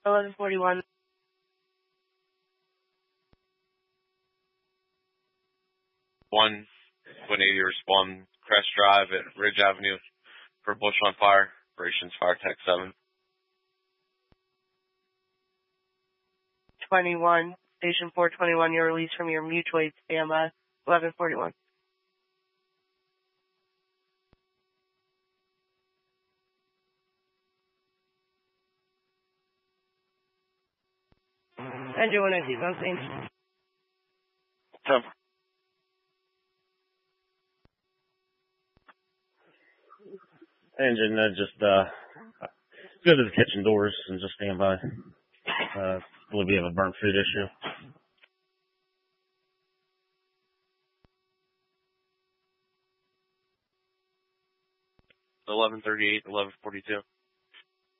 1141. 180 respond Crest Drive at Ridge Avenue for bush on fire. Operations Fire Tech 7. 21. Station 421, you're released from your mutual aid standby. 1141. Engine 190, on scene. Engine, just go to the kitchen doors and just stand by. Believe we have a burnt food issue. 1138, 1142.